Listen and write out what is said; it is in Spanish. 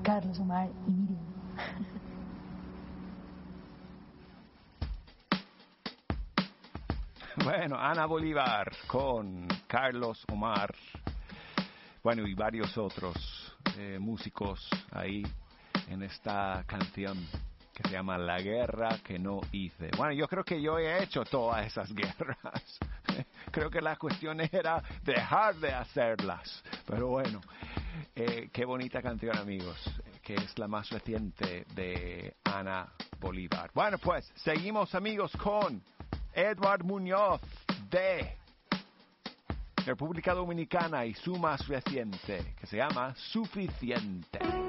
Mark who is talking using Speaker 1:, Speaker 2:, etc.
Speaker 1: Carlos, Omar y Miriam.
Speaker 2: Bueno, Ana Bolívar con Carlos, Omar, bueno, y varios otros músicos ahí en esta canción que se llama La Guerra que no hice. Bueno, yo creo que yo he hecho todas esas guerras. Creo que la cuestión era dejar de hacerlas. Pero bueno, qué bonita canción, amigos, que es la más reciente de Ana Bolívar. Bueno, pues seguimos, amigos, con Edward Muñoz de República Dominicana y su más reciente, que se llama Suficiente.